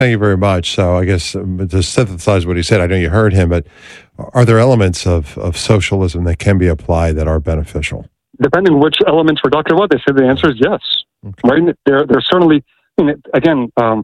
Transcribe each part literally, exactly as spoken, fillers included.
Thank you very much. So I guess um, to synthesize what he said, I know you heard him, but are there elements of, of socialism that can be applied that are beneficial? Depending which elements we're talking about, they said the answer is yes. Okay. Right? There, there's certainly, I mean, again, um,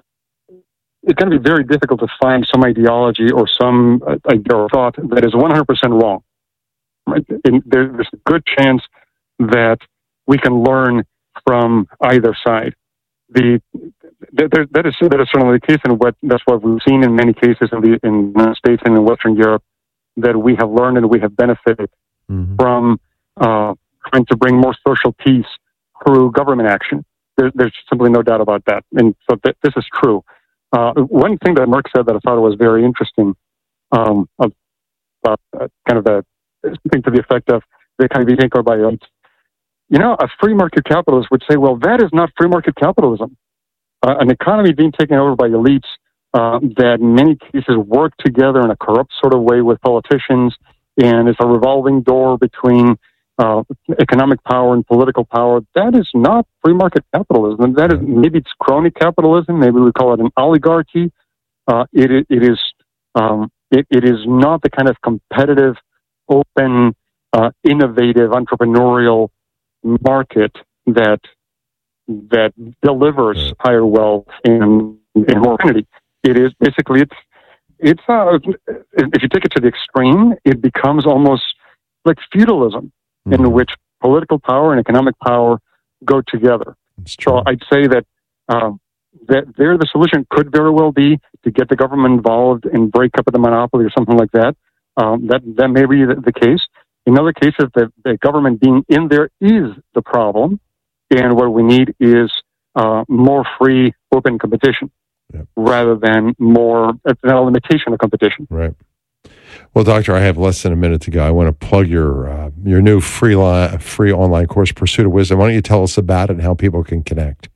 it's going to be very difficult to find some ideology or some uh, idea or thought that is one hundred percent wrong. Right? And there, there's a good chance that we can learn from either side. The that, that is that is certainly the case, and what that's what we've seen in many cases in the in the States and in Western Europe, that we have learned and we have benefited mm-hmm. from uh, trying to bring more social peace through government action. There, there's simply no doubt about that, and so th- this is true. Uh, one thing that Merck said that I thought was very interesting, um, about uh, kind of a something to the effect of they kind of be taken by elites. You know, a free market capitalist would say, well, that is not free market capitalism. Uh, an economy being taken over by elites uh, that in many cases work together in a corrupt sort of way with politicians, and it's a revolving door between uh, economic power and political power. That is not free market capitalism. That is, maybe it's crony capitalism. Maybe we call it an oligarchy. Uh, it, it is um, it, it is not the kind of competitive, open, uh, innovative, entrepreneurial market that that delivers higher wealth and, and more opportunity. It is basically it's it's uh, if you take it to the extreme, it becomes almost like feudalism, mm-hmm. in which political power and economic power go together. So I'd say that um, that there the solution could very well be to get the government involved and break up the monopoly or something like that. Um, that that may be the, the case. In other cases, the, the government being in there is the problem, and what we need is uh, more free, open competition, yep. rather than more uh, a limitation of competition. Right. Well, Doctor, I have less than a minute to go. I want to plug your uh, your new free li- free online course, Pursuit of Wisdom. Why don't you tell us about it and how people can connect?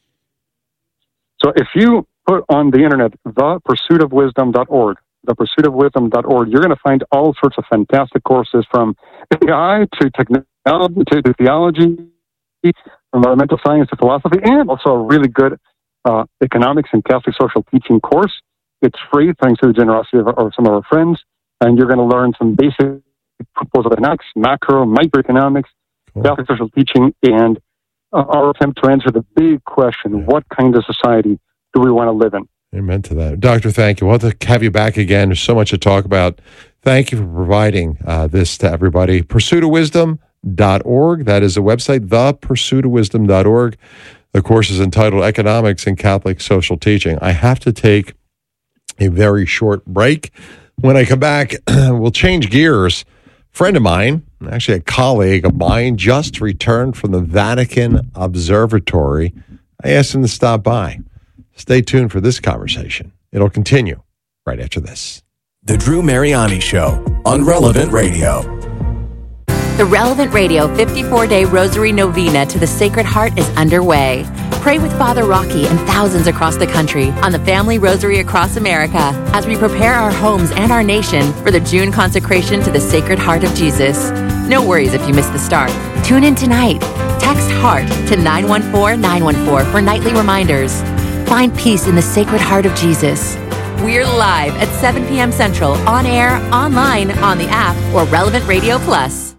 So, if you put on the internet the pursuit of wisdom dot org. the pursuit of wisdom dot org, you're going to find all sorts of fantastic courses from A I to technology to, to theology, environmental science to philosophy, and also a really good uh, economics and Catholic social teaching course. It's free thanks to the generosity of, of some of our friends, and you're going to learn some basic principles of economics, macro, microeconomics, cool. Catholic social teaching, and uh, our attempt to answer the big question, yeah. what kind of society do we want to live in? Amen to that. Doctor, thank you. We'll have to have you back again. There's so much to talk about. Thank you for providing uh, this to everybody. pursuit of wisdom dot org. That is the website, the pursuit of wisdom dot org. The course is entitled Economics and Catholic Social Teaching. I have to take a very short break. When I come back, we'll change gears. A friend of mine, actually a colleague of mine, just returned from the Vatican Observatory. I asked him to stop by. Stay tuned for this conversation. It'll continue right after this. The Drew Mariani Show on Relevant Radio. The Relevant Radio fifty-four day Rosary Novena to the Sacred Heart is underway. Pray with Father Rocky and thousands across the country on the Family Rosary Across America as we prepare our homes and our nation for the June consecration to the Sacred Heart of Jesus. No worries if you miss the start. Tune in tonight. Text HEART to nine one four nine one four for nightly reminders. Find peace in the Sacred Heart of Jesus. We're live at seven p.m. Central, on air, online, on the app, or Relevant Radio Plus.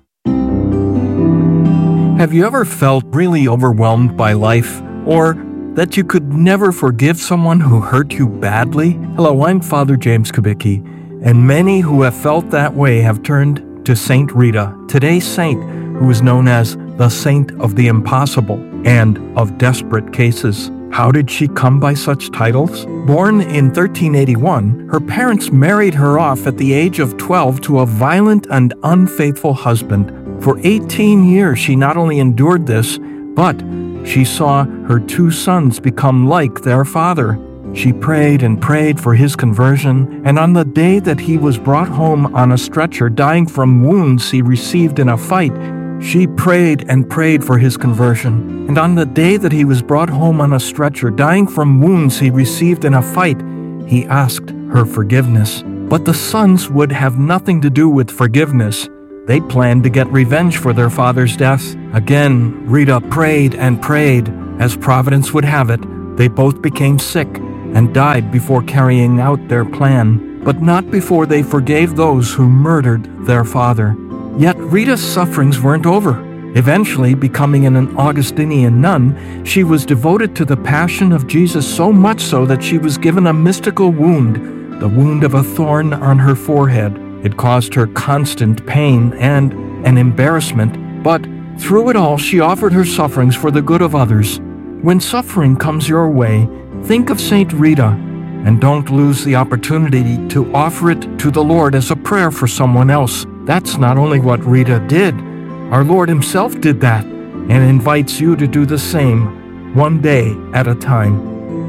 Have you ever felt really overwhelmed by life, or that you could never forgive someone who hurt you badly? Hello, I'm Father James Kubicki, and many who have felt that way have turned to Saint Rita, today's saint, who is known as the Saint of the Impossible and of Desperate Cases. How did she come by such titles? Born in thirteen eighty-one, her parents married her off at the age of twelve to a violent and unfaithful husband. For eighteen years, she not only endured this, but she saw her two sons become like their father. She prayed and prayed for his conversion, and on the day that he was brought home on a stretcher, dying from wounds he received in a fight, she prayed and prayed for his conversion. And on the day that he was brought home on a stretcher, dying from wounds he received in a fight, he asked her forgiveness. But the sons would have nothing to do with forgiveness. They planned to get revenge for their father's death. Again, Rita prayed and prayed. As Providence would have it, they both became sick, and died before carrying out their plan, but not before they forgave those who murdered their father. Yet Rita's sufferings weren't over. Eventually, becoming an Augustinian nun, she was devoted to the passion of Jesus so much so that she was given a mystical wound, the wound of a thorn on her forehead. It caused her constant pain and an embarrassment, but through it all, she offered her sufferings for the good of others. When suffering comes your way, think of Saint Rita, and don't lose the opportunity to offer it to the Lord as a prayer for someone else. That's not only what Rita did. Our Lord himself did that, and invites you to do the same, one day at a time.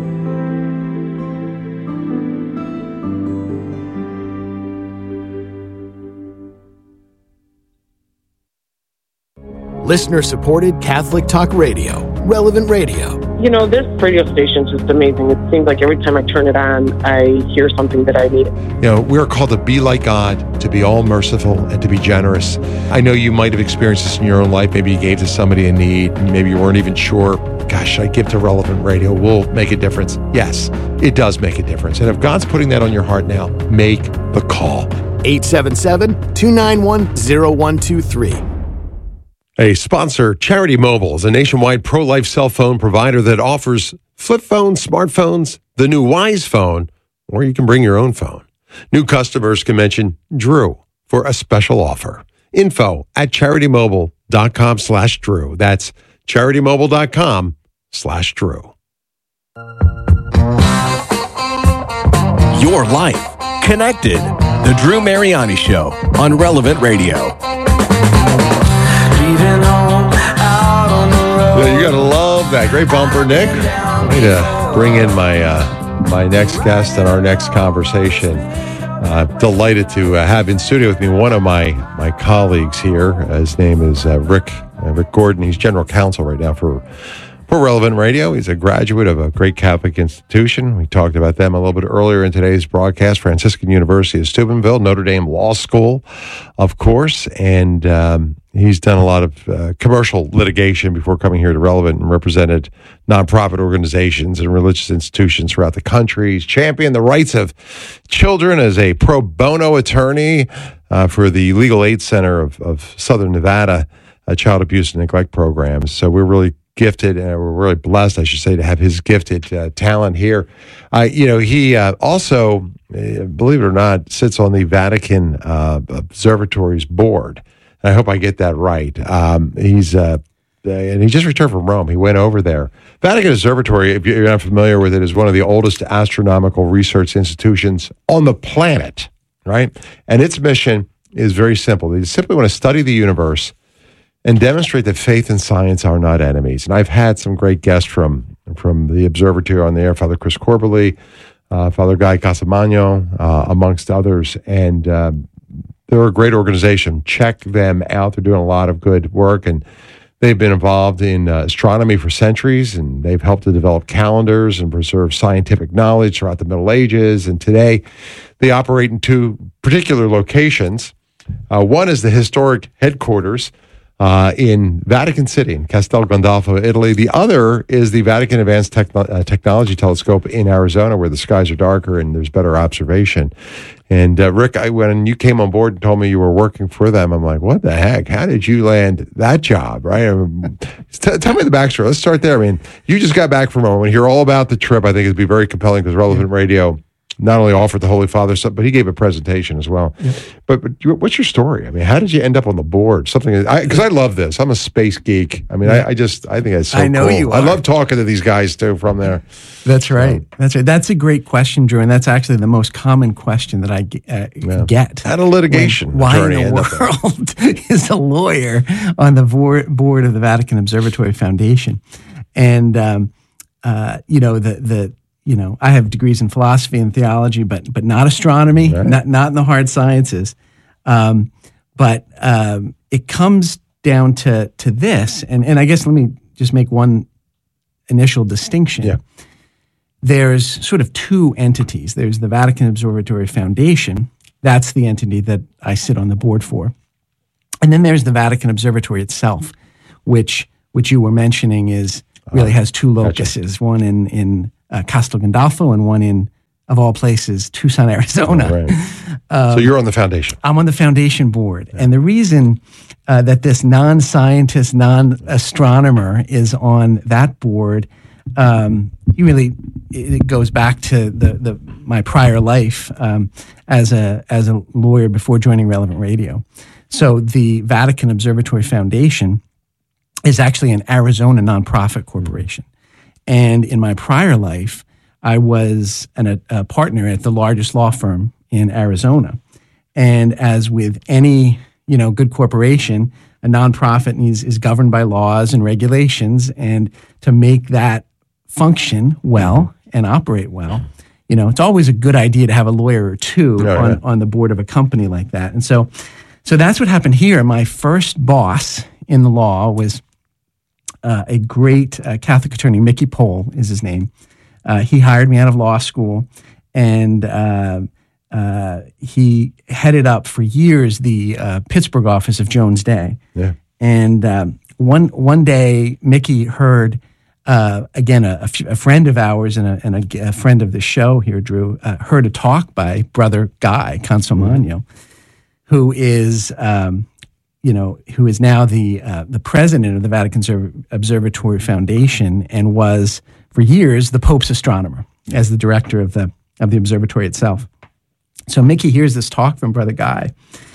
Listener-supported Catholic Talk Radio, Relevant Radio. You know, this radio station is just amazing. It seems like every time I turn it on, I hear something that I need. You know, we're called to be like God, to be all merciful, and to be generous. I know you might have experienced this in your own life. Maybe you gave to somebody in need. Maybe you weren't even sure, gosh, I give to Relevant Radio. Will make a difference. Yes, it does make a difference. And if God's putting that on your heart now, make the call. eight seven seven, two nine one, zero one two three. A sponsor, Charity Mobile, is a nationwide pro-life cell phone provider that offers flip phones, smartphones, the new Wise phone, or you can bring your own phone. New customers can mention Drew for a special offer. Info at charitymobile.com slash Drew. That's charitymobile.com slash Drew. Your life connected. The Drew Mariani Show on Relevant Radio. Yeah, you gotta love that. Great bumper, Nick. I need to bring in my uh, my next guest and our next conversation. Uh, delighted to uh, have in studio with me one of my my colleagues here. Uh, his name is uh, Rick uh, Rick Gordon. He's general counsel right now for for Relevant Radio. He's a graduate of a great Catholic institution. We talked about them a little bit earlier in today's broadcast. Franciscan University of Steubenville, Notre Dame Law School, of course, and um, he's done a lot of uh, commercial litigation before coming here to Relevant and represented nonprofit organizations and religious institutions throughout the country. He's championed the rights of children as a pro bono attorney uh, for the Legal Aid Center of, of Southern Nevada, uh, child abuse and neglect programs. So we're really gifted, and we're really blessed, I should say, to have his gifted uh, talent here. Uh, you know, he uh, also, uh, believe it or not, sits on the Vatican uh, Observatory's board. I hope I get that right. Um, he's uh, and he just returned from Rome. He went over there. Vatican Observatory, if you're not familiar with it, is one of the oldest astronomical research institutions on the planet, right? And its mission is very simple. They simply want to study the universe and demonstrate that faith and science are not enemies. And I've had some great guests from from the observatory on the air, Father Chris Corbally, uh, Father Guy Casamagno, uh, amongst others, and um, they're a great organization. Check them out. They're doing a lot of good work, and they've been involved in uh, astronomy for centuries, and they've helped to develop calendars and preserve scientific knowledge throughout the Middle Ages. And today, they operate in two particular locations. Uh, one is the historic headquarters uh, in Vatican City, in Castel Gandolfo, Italy. The other is the Vatican Advanced Techno- uh, Technology Telescope in Arizona, where the skies are darker and there's better observation. And uh, Rick, I, when you came on board and told me you were working for them, I'm like, what the heck? How did you land that job, right? I mean, t- tell me the backstory. Let's start there. I mean, you just got back from Rome. And hear all about the trip. I think it'd be very compelling because Relevant Radio not only offered the Holy Father stuff, but he gave a presentation as well. Yeah. But, but what's your story? I mean, how did you end up on the board? Something because I, I love this. I'm a space geek. I mean, yeah. I, I just I think it's so I know cool. you are. I love talking to these guys too from there. That's right. Um, That's right. That's a great question, Drew, and that's actually the most common question that I uh, yeah. get. At a litigation when, why in the world is a lawyer on the board, board of the Vatican Observatory Foundation? And um, uh, you know the the. You know, I have degrees in philosophy and theology, but but not astronomy, right. not not in the hard sciences. Um, but um, it comes down to to this, and and I guess let me just make one initial distinction. Yeah. There's sort of two entities. There's the Vatican Observatory Foundation. That's the entity that I sit on the board for, and then there's the Vatican Observatory itself, which which you were mentioning is really has two locuses. Gotcha. One in in uh, Castel Gandolfo and one in, of all places, Tucson, Arizona. Oh, right. um, so you're on the foundation. I'm on the foundation board. Yeah. And the reason uh, that this non-scientist, non-astronomer is on that board, um, you really, it goes back to the, the my prior life um, as a as a lawyer before joining Relevant Radio. So the Vatican Observatory Foundation is actually an Arizona nonprofit corporation. And in my prior life, I was an, a, a partner at the largest law firm in Arizona. And as with any, you know, good corporation, a nonprofit is, is governed by laws and regulations. And to make that function well and operate well, you know, it's always a good idea to have a lawyer or two oh, on, yeah. on the board of a company like that. And so, so that's what happened here. My first boss in the law was uh, a great uh, Catholic attorney, Mickey Pohl is his name. Uh, he hired me out of law school, and uh, uh, he headed up for years the uh, Pittsburgh office of Jones Day. Yeah. And um, one one day, Mickey heard, uh, again, a, a, f- a friend of ours and, a, and a, a friend of the show here, Drew, uh, heard a talk by Brother Guy Consomagno, mm-hmm. who is, um, you know, who is now the uh, the president of the Vatican Observatory Foundation and was, for years, the Pope's astronomer as the director of the of the observatory itself. So Mickey hears this talk from Brother Guy,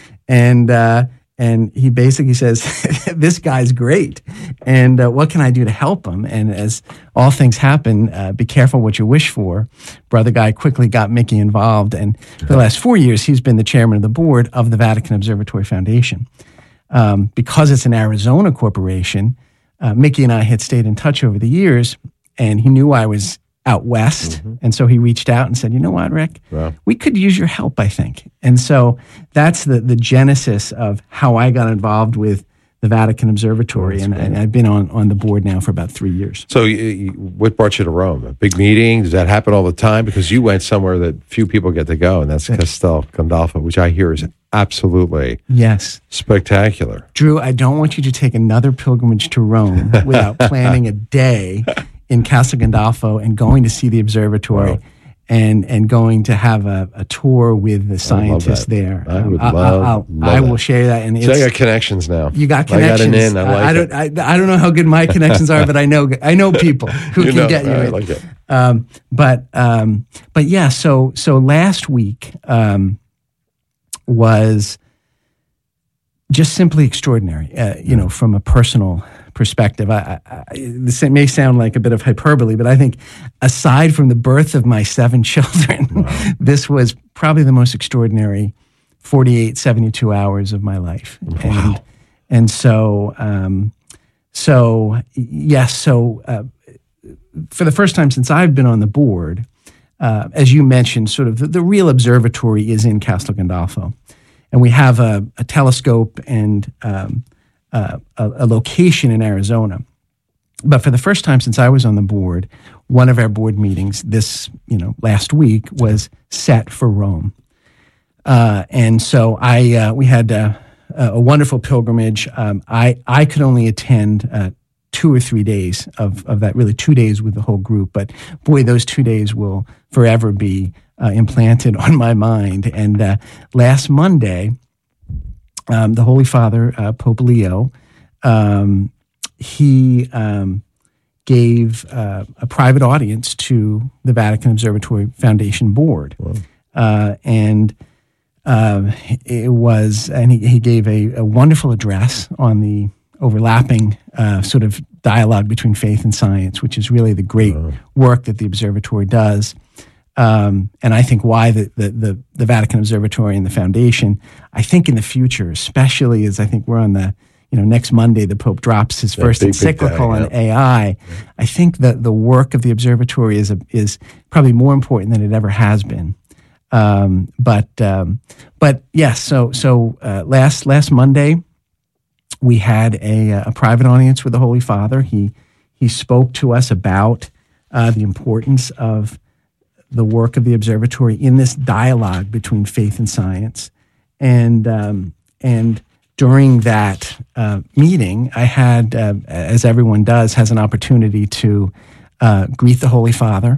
and uh, and he basically says, "This guy's great, and uh, what can I do to help him?" And as all things happen, uh, be careful what you wish for. Brother Guy quickly got Mickey involved, and for the last four years, he's been the chairman of the board of the Vatican Observatory Foundation. Um, because it's an Arizona corporation, uh, Mickey and I had stayed in touch over the years. And he knew I was out west. Mm-hmm. And so he reached out and said, you know what, Rick, wow. we could use your help, I think. And so that's the, the genesis of how I got involved with the Vatican Observatory. Oh, and, and I've been on, on the board now for about three years. So you, you, what brought you to Rome? A big meeting? Does that happen all the time? Because you went somewhere that few people get to go, and that's Castel Gandolfo, which I hear is absolutely yes spectacular. Drew, I don't want you to take another pilgrimage to Rome without planning a day in Castel Gandolfo and going to see the observatory. Wow. And and going to have a, a tour with the scientists there. I would um, love, I'll, love I will share that. And so I got connections now. You got connections. I got an in. I like I don't. it. I, I don't know how good my connections are, but I know I know people who you can know, get you. I in. like it. Um, but um, but yeah. So so last week um, was just simply extraordinary. Uh, you know, from a personal perspective. I, I, this may sound like a bit of hyperbole, but I think aside from the birth of my seven children, wow. this was probably the most extraordinary forty-eight, seventy-two hours of my life. Wow. And, and so, um, so yes, so uh, for the first time since I've been on the board, uh, as you mentioned, sort of the, the real observatory is in Castel Gandolfo. And we have a, a telescope and um, Uh, a, a location in Arizona. But for the first time since I was on the board, one of our board meetings this, you know, last week was set for Rome. Uh, and so I, uh, we had uh, a wonderful pilgrimage. Um, I, I could only attend uh, two or three days of, of that, really two days with the whole group. But boy, those two days will forever be uh, implanted on my mind. And uh, last Monday, Um, the Holy Father, uh, Pope Leo, um, he um, gave uh, a private audience to the Vatican Observatory Foundation board. Wow. Uh, and uh, it was, and he, he gave a, a wonderful address on the overlapping uh, sort of dialogue between faith and science, which is really the great wow. work that the observatory does. Um, and I think why the, the, the, the Vatican Observatory and the Foundation, I think in the future, especially as I think we're on the, you know, next Monday, the Pope drops his that first big, encyclical big guy, on yeah. A I. Yeah. I think that the work of the observatory is a, is probably more important than it ever has been. Um, but um, but yes, so so uh, last last Monday, we had a, a private audience with the Holy Father. He he spoke to us about uh, the importance of the work of the observatory in this dialogue between faith and science. And um, and during that uh, meeting, I had, uh, as everyone does, has an opportunity to uh, Greet the Holy Father.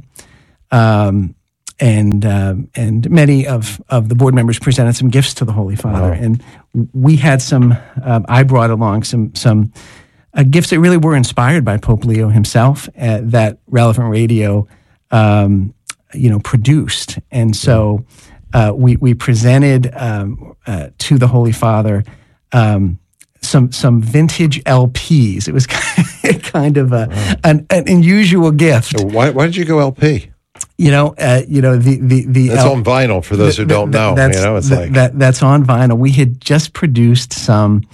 Um, and uh, and many of, of the board members presented some gifts to the Holy Father. Wow. And we had some, um, I brought along some, some uh, gifts that really were inspired by Pope Leo himself uh, that Relevant Radio, um, you know, produced. And so uh, we, we presented um, uh, to the Holy Father um, some some vintage L Ps. It was kind of a, wow. an, an unusual gift. So why, why did you go L P? You know, uh, you know the the the. That's L- on vinyl for those the, who don't the, know. That's, you know, it's the, like that. That's on vinyl. We had just produced some.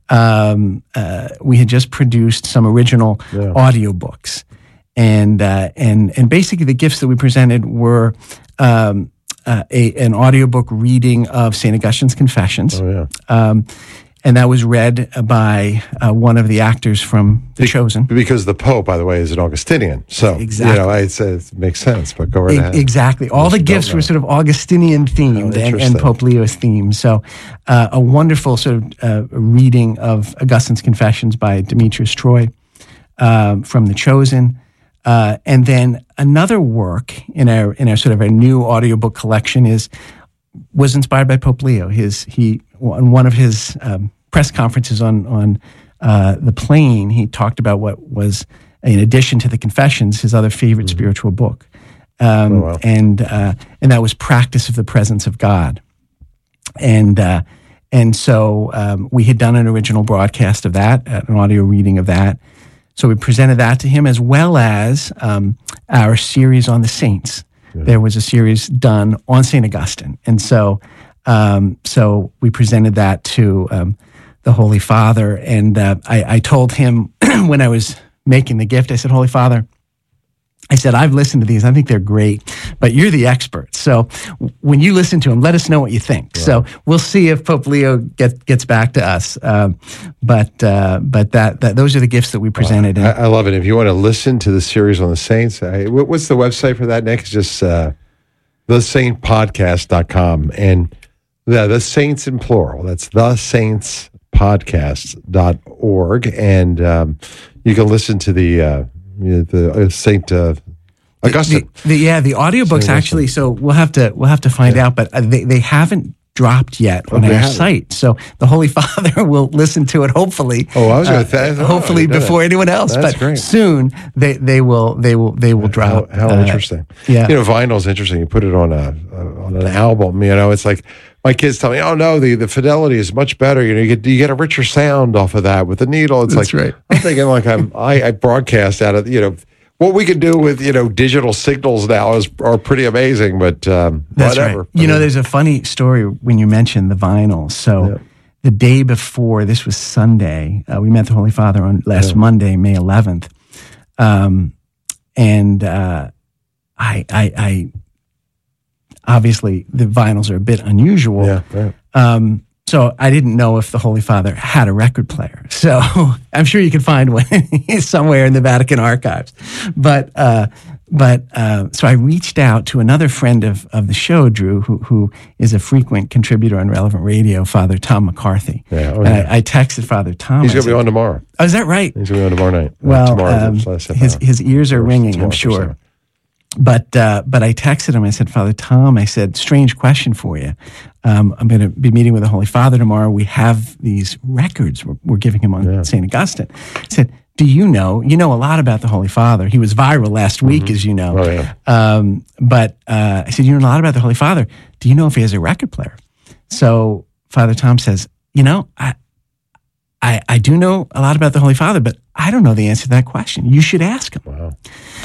Um, uh, we had just produced some original Yeah. audiobooks, and uh, and and basically the gifts that we presented were um, uh, a an audiobook reading of Saint Augustine's Confessions. Oh yeah. Um, and that was read by uh, one of the actors from The Chosen. Because the Pope, by the way, is an Augustinian. So, Exactly. you know, I say it makes sense, but go right E- ahead. Exactly. All Those the who gifts don't were know. sort of Augustinian themed Oh, and, interesting. and Pope Leo's themed. So uh, a wonderful sort of uh, reading of Augustine's Confessions by Demetrius Troy um, from The Chosen. Uh, and then another work in our in our sort of our new audiobook collection is was inspired by Pope Leo. His he on one of his um, press conferences on on uh, the plane, he talked about what was, in addition to the Confessions, his other favorite Mm-hmm. spiritual book, um, Oh, wow. and uh, and that was Practice of the Presence of God, and uh, and so um, we had done an original broadcast of that, uh, an audio reading of that. So we presented that to him, as well as um, our series on the saints. Yeah. There was a series done on Saint Augustine, and so um, so we presented that to um, the Holy Father. And uh, I, I told him when I was making the gift, I said, "Holy Father," I said, "I've listened to these. I think they're great, but you're the expert. So when you listen to them, let us know what you think." Right. So we'll see if Pope Leo get, gets back to us. Um, but uh, but that, that those are the gifts that we presented. I, And I love it. If you want to listen to the series on the saints, I, what, what's the website for that, Nick? It's just uh, the saint podcast dot com. And yeah, the saints in plural. That's the saints podcast dot org. And um, you can listen to the, uh, you know, the uh, Saint uh, Augustine. The, the, yeah, the audiobooks Saint actually. So we'll have to we'll have to find Yeah. out, but uh, they they haven't dropped yet Oh, on they our haven't. site. So the Holy Father will listen to it. Hopefully, Oh, I was going uh, to th- oh, hopefully I didn't know before that. anyone else. That's but great. soon they they will they will they will drop. How, how uh, interesting. yeah. You know, vinyl's interesting. You put it on a, a on an album, you know, it's like my kids tell me, "Oh no, the, the fidelity is much better. You know, you get you get a richer sound off of that with the needle." It's That's like right. I'm thinking like I'm I, I broadcast out of, you know, what we can do with, you know, digital signals now is are pretty amazing, but um, That's whatever. right. You I know, mean, there's a funny story when you mentioned the vinyl. So Yeah. the day before, this was Sunday, uh, we met the Holy Father on last Yeah. Monday, May eleventh. Um, and uh, I, I, I, obviously the vinyls are a bit unusual. yeah, right. Um, so I didn't know if the Holy Father had a record player. So I'm sure you can find one somewhere in the Vatican archives. But uh, but uh, so I reached out to another friend of, of the show, Drew, who who is a frequent contributor on Relevant Radio, Father Tom McCarthy. Yeah, oh, and yeah. I, I texted Father Tom. He's I going to be said, on tomorrow. Oh, is that right? He's going to be on tomorrow night. Uh, Well, tomorrow, um, that's last his hour. his ears are Or ringing, tomorrow, I'm for sure. sure. But uh, but I texted him. I said, Father Tom, I said, strange question for you. Um, I'm going to be meeting with the Holy Father tomorrow. We have these records we're, we're giving him on Yeah. Saint Augustine. I said, do you know? You know a lot about the Holy Father. He was viral last week, as you know. Oh, yeah. Um, but uh, I said, you know a lot about the Holy Father. Do you know if he has a record player? So Father Tom says, you know, I, I, I do know a lot about the Holy Father, but I don't know the answer to that question. You should ask him. Wow.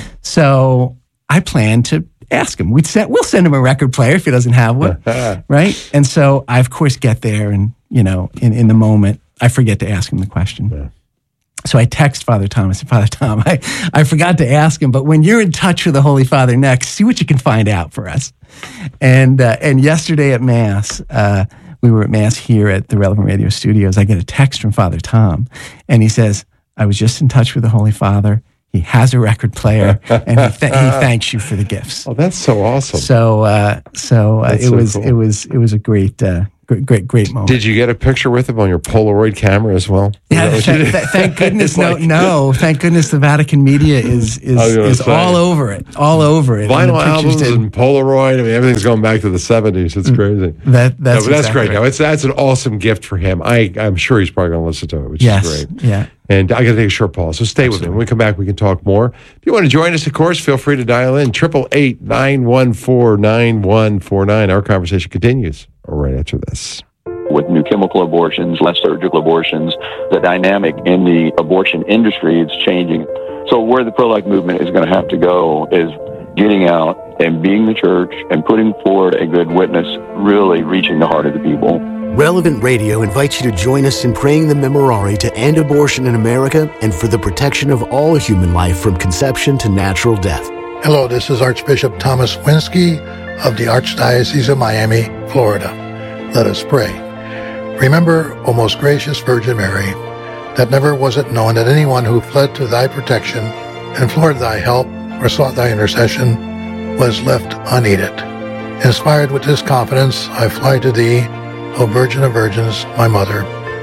So I plan to ask him. We'd send, we'll send him a record player if he doesn't have one, right? And so I, of course, get there and, you know, in, in the moment, I forget to ask him the question. Yeah. So I text Father Tom. I said, Father Tom, I, I forgot to ask him, but when you're in touch with the Holy Father next, see what you can find out for us. And uh, and yesterday at Mass, uh, we were at Mass here at the Relevant Radio Studios. I get a text from Father Tom, and he says, I was just in touch with the Holy Father. He has a record player, and he, th- he thanks you for the gifts. Oh, that's so awesome. So, uh, so uh, That's it so was cool. it was it was a great uh, great, great, great moment. Did you get a picture with him on your Polaroid camera as well? Yeah, th- th- thank goodness. no, like, no, thank goodness the Vatican media is is, is say, all over it, all over it. Vinyl and albums did, and Polaroid. I mean, everything's going back to the seventies. It's crazy. That that's no, exactly that's great. Right. No, it's that's an awesome gift for him. I I'm sure he's probably going to listen to it, which yes, is great. Yeah. And I got to take a short pause, so stay Absolutely. with me. When we come back, we can talk more. If you want to join us, of course, feel free to dial in triple eight nine one four nine one four nine. Our conversation continues right after this. With new chemical abortions, less surgical abortions, the dynamic in the abortion industry is changing. So where the pro-life movement is going to have to go is getting out and being the church and putting forward a good witness, really reaching the heart of the people. Relevant Radio invites you to join us in praying the Memorare to end abortion in America and for the protection of all human life from conception to natural death. Hello, this is Archbishop Thomas Winsky of the Archdiocese of Miami, Florida. Let us pray. Remember, O most gracious Virgin Mary, that never was it known that anyone who fled to thy protection, implored thy help, or sought thy intercession, was left unaided. Inspired with this confidence, I fly to thee, O Virgin of Virgins, my Mother.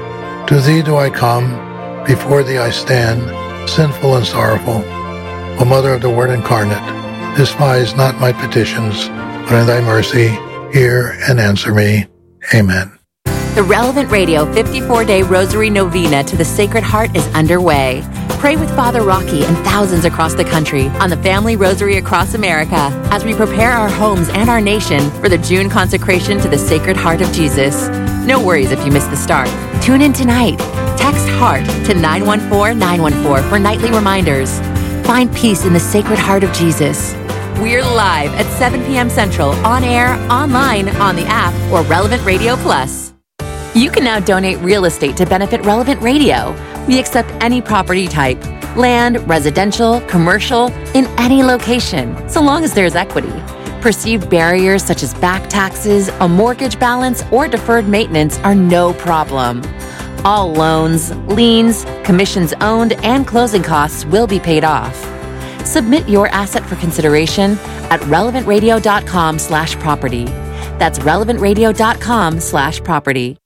To thee do I come, before thee I stand, sinful and sorrowful. O Mother of the Word incarnate, despise not my petitions, but in thy mercy hear and answer me. Amen. The Relevant Radio fifty-four day Rosary Novena to the Sacred Heart is underway. Pray with Father Rocky and thousands across the country on the Family Rosary Across America as we prepare our homes and our nation for the June consecration to the Sacred Heart of Jesus. No worries if you miss the start. Tune in tonight. Text HEART to nine one four nine one four for nightly reminders. Find peace in the Sacred Heart of Jesus. We're live at seven p.m. Central, on air, online, on the app, or Relevant Radio Plus. You can now donate real estate to benefit Relevant Radio. We accept any property type, land, residential, commercial, in any location, so long as there's equity. Perceived barriers such as back taxes, a mortgage balance, or deferred maintenance are no problem. All loans, liens, commissions owned, and closing costs will be paid off. Submit your asset for consideration at relevantradio.com slash property. That's relevantradio.com slash property.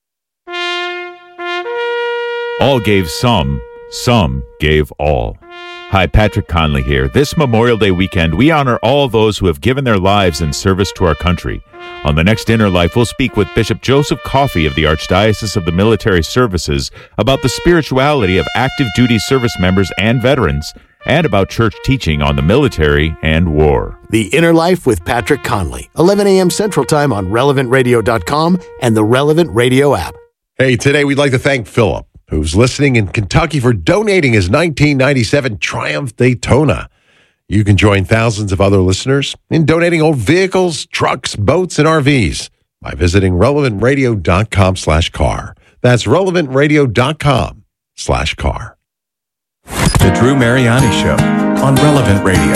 All gave some, some gave all. Hi, Patrick Conley here. This Memorial Day weekend, we honor all those who have given their lives in service to our country. On the next Inner Life, we'll speak with Bishop Joseph Coffey of the Archdiocese of the Military Services about the spirituality of active duty service members and veterans, and about church teaching on the military and war. The Inner Life with Patrick Conley, eleven a.m. Central Time on relevant radio dot com and the Relevant Radio app. Hey, today we'd like to thank Philip, who's listening in Kentucky, for donating his nineteen ninety-seven Triumph Daytona. You can join thousands of other listeners in donating old vehicles, trucks, boats, and R Vs by visiting relevantradio.com slash car. That's relevantradio.com slash car. The Drew Mariani Show on Relevant Radio.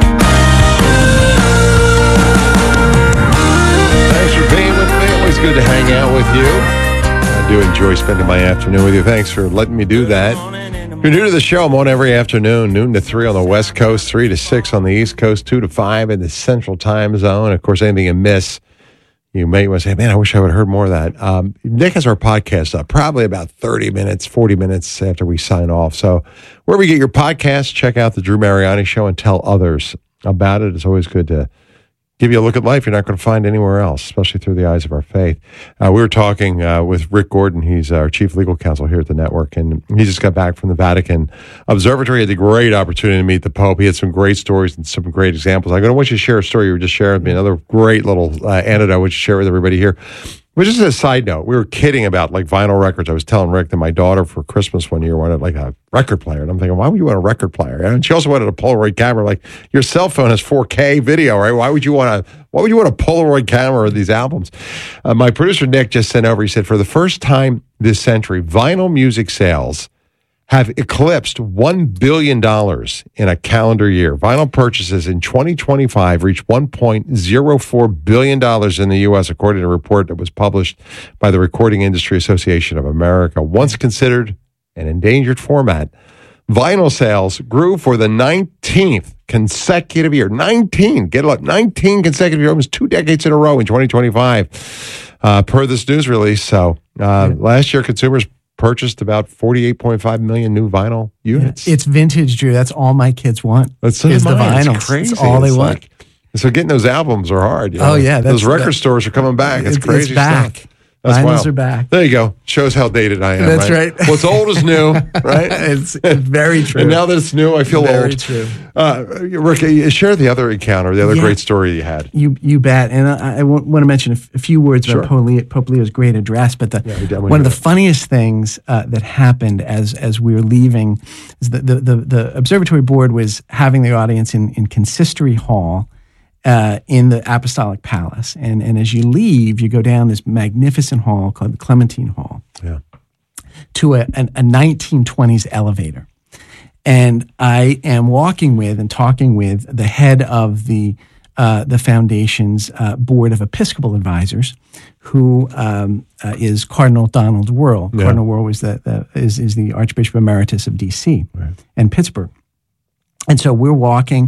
Thanks for being with me. Always good to hang out with you. I do enjoy spending my afternoon with you. Thanks for letting me do that. If you're new to the show, I'm on every afternoon, noon to three on the West Coast, three to six on the East Coast, two to five in the Central Time Zone. Of course, anything you miss, you may want to say, man, I wish I would have heard more of that. Um, Nick has our podcast up probably about thirty minutes, forty minutes after we sign off. So wherever you get your podcast, check out the Drew Mariani Show and tell others about it. It's always good to give you a look at life you're not going to find anywhere else, especially through the eyes of our faith. Uh, we were talking uh, with Rick Gordon. He's our chief legal counsel here at the network, and he just got back from the Vatican Observatory. He had the great opportunity to meet the Pope. He had some great stories and some great examples. I'm going to want you to share a story you were just sharing with me, another great little uh, anecdote I want you to share with everybody here. But just as a side note, we were kidding about like vinyl records. I was telling Rick that my daughter for Christmas one year wanted like a record player. And I'm thinking, why would you want a record player? And she also wanted a Polaroid camera. Like, your cell phone has four K video, right? Why would you want a, why would you want a Polaroid camera of these albums? Uh, my producer, Nick, just sent over, he said, for the first time this century, vinyl music sales have eclipsed one billion dollars in a calendar year. Vinyl purchases in twenty twenty-five reached one point zero four billion dollars in the U S, according to a report that was published by the Recording Industry Association of America. Once considered an endangered format, vinyl sales grew for the nineteenth consecutive year. nineteen, get it up, nineteen consecutive years, almost two decades in a row in twenty twenty-five. uh, per this news release. So uh, yeah. last year, consumers purchased about forty-eight point five million new vinyl units. Yeah. It's vintage, Drew. That's all my kids want. That's so is the vinyl. It's crazy. That's all they it's want. Like, so getting those albums are hard. You know? Oh, yeah. Those record that, stores are coming back. It's, it's crazy it's back. stuff. That's Vinyls wild. are back. There you go. Shows how dated I am. That's right. right. What's old is new, right? it's, it's very true. And now that it's new, I feel very old. Very true. Uh, Rick, share the other encounter, the other yeah. great story you had. You you bet. And I, I want to mention a, f- a few words sure. about Pope, Leo, Pope Leo's great address. But the, yeah, one of the funniest things uh, that happened as as we were leaving is that the, the, the observatory board was having the audience in, in Consistory Hall. Uh, in the Apostolic Palace. And and as you leave, you go down this magnificent hall called the Clementine Hall yeah. to a, a, a nineteen twenties elevator. And I am walking with and talking with the head of the uh, the foundation's uh, board of Episcopal advisors, who um, uh, is Cardinal Donald Wuerl. Yeah. Cardinal Wuerl was the, the, is, is the Archbishop Emeritus of D C right. and Pittsburgh. And so we're walking,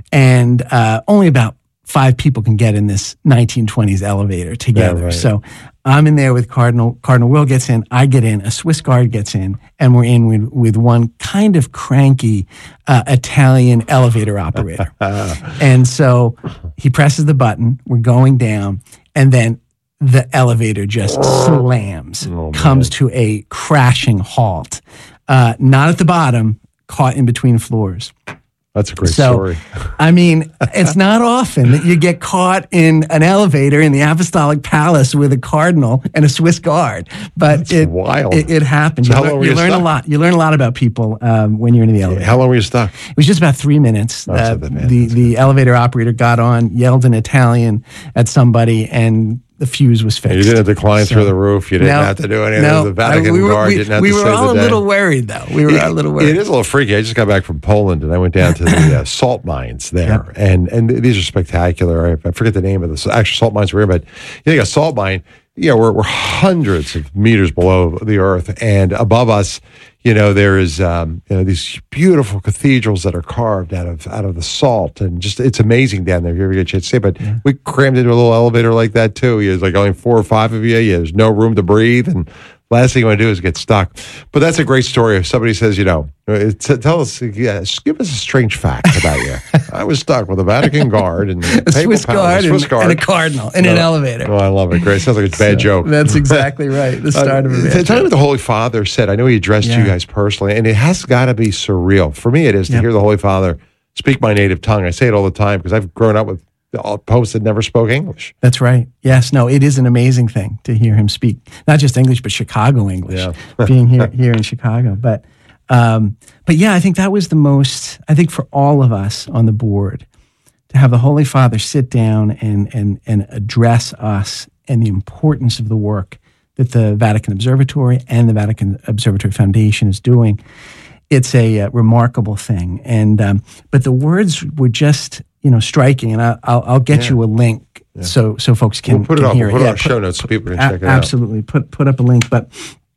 and uh, only about five people can get in this nineteen twenties elevator together. Yeah, right. So I'm in there with Cardinal. Cardinal Wuerl gets in. I get in. A Swiss guard gets in, and we're in with, with one kind of cranky uh, Italian elevator operator. And so he presses the button. We're going down, and then the elevator just slams, oh, comes to a crashing halt. Uh, not at the bottom, caught in between floors. That's a great so, story. I mean, it's not often that you get caught in an elevator in the Apostolic Palace with a cardinal and a Swiss guard, but That's it, wild. it it happens. So you how learn, long were you you learn stuck? a lot. You learn a lot about people um, when you're in the elevator. How long were you stuck? It was just about three minutes. Oh, uh, so that- man, the that's the elevator operator got on, yelled in Italian at somebody, and the fuse was fixed. You didn't have to climb So- through the roof. You didn't No, have to do anything. no, The Vatican I- we were, guard we, didn't have we to were save all the a day. little worried, though. We were It- a little worried. It is a little freaky. I just got back from Poland and I went down to the uh, salt mines there, Yep. and and these are spectacular. I, I forget the name of the actual salt mines we're in, but you think a salt mine, yeah, we're we're hundreds of meters below the earth, and above us, you know, there is um, you know these beautiful cathedrals that are carved out of out of the salt, and just it's amazing down there. If you ever get a chance to see it, but Yeah. we crammed into a little elevator like that too. There's like only four or five of you. Yeah, there's no room to breathe, and last thing you want to do is get stuck. But that's a great story. If somebody says, you know, t- tell us, yeah, just give us a strange fact about you. I was stuck with a Vatican guard and a Swiss guard, Swiss and, guard and a cardinal in No. an elevator. Oh, I love it. Great. Sounds like it's a bad So, joke. That's exactly right. The start of a Uh, bad Tell me joke. what the Holy Father said. I know he addressed Yeah. you guys personally, and it has got to be surreal. For me, it is to Yep. hear the Holy Father speak my native tongue. I say it all the time because I've grown up with all popes that never spoke English. That's right. Yes. No, it is an amazing thing to hear him speak, not just English, but Chicago English, Yeah. being here, here in Chicago. But, um, but yeah, I think that was the most, I think for all of us on the board, to have the Holy Father sit down and, and, and address us and the importance of the work that the Vatican Observatory and the Vatican Observatory Foundation is doing. It's a uh, remarkable thing. And, um, but the words were just, you know, striking, and I, I'll, I'll get Yeah. you a link so so folks can, We'll put it can up. hear We'll put it. it Yeah, on show notes so people can a- check it out. Absolutely, put put up a link. But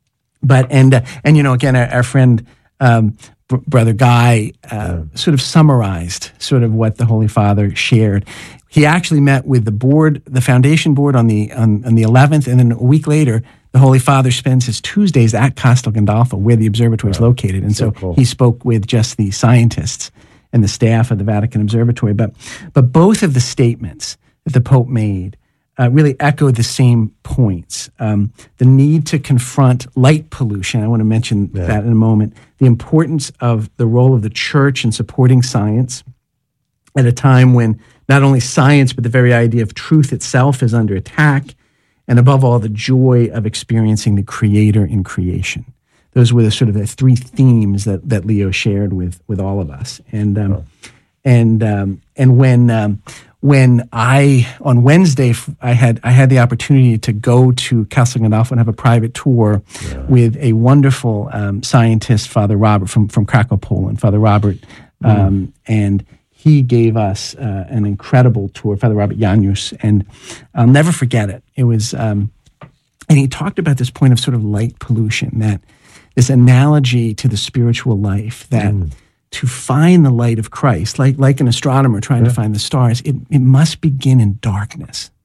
but and uh, and you know, again, our, our friend um, Br- Brother Guy uh, sort of summarized sort of what the Holy Father shared. He actually met with the board, the foundation board, on the on, on the eleventh, and then a week later, the Holy Father spends his Tuesdays at Castel Gandolfo, where the observatory is located, and so, So cool. he spoke with just the scientists and the staff of the Vatican Observatory. But but both of the statements that the Pope made uh, really echo the same points. Um, the need to confront light pollution. I want to mention Yeah. that in a moment. The importance of the role of the church in supporting science at a time when not only science, but the very idea of truth itself is under attack. And above all, the joy of experiencing the Creator in creation. Those were the sort of the three themes that, that Leo shared with, with all of us. And um, Oh. and um, and when um, when I on Wednesday f- I had I had the opportunity to go to Castel Gandolfo and have a private tour with a wonderful um, scientist, Father Robert from from Krakow, Poland. Father Robert, um, and he gave us uh, an incredible tour, Father Robert Janusz, and I'll never forget it. It was, um, and he talked about this point of sort of light pollution, that this analogy to the spiritual life, that Mm. to find the light of Christ, like like an astronomer trying Yeah. to find the stars, it, it must begin in darkness.